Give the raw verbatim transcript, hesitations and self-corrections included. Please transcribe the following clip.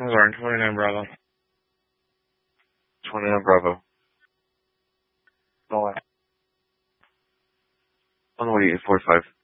Lauren, twenty-nine Bravo. twenty-nine Bravo. Go on. On the way, eight forty-five.